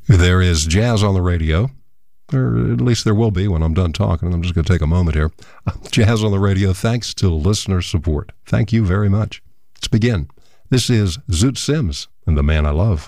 There is jazz on the radio, or at least there will be when I'm done talking. I'm just going to take a moment here. Jazz on the radio, thanks to listener support. Thank you very much. Let's begin. This is Zoot Sims and The Man I Love.